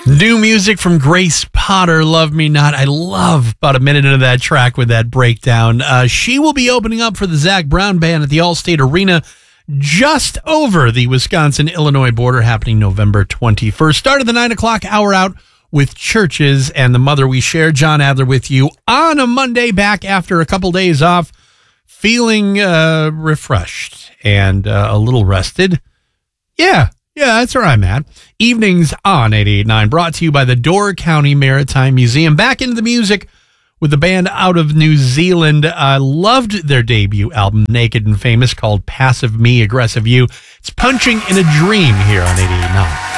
New music from Grace Potter, Love Me Not. I love about a minute into that track with that breakdown. She will be opening up for the Zac Brown Band at the Allstate Arena just over the Wisconsin-Illinois border, happening November 21st. Start of the 9 o'clock hour out with Churches and The Mother We Share. John Adler with you on a Monday, back after a couple days off, feeling refreshed and a little rested. Yeah, that's where I'm at. Evenings on 88.9, brought to you by the Door County Maritime Museum. Back into the music with the band out of New Zealand. I loved their debut album, Naked and Famous, called Passive Me, Aggressive You. It's Punching in a Dream here on 88.9.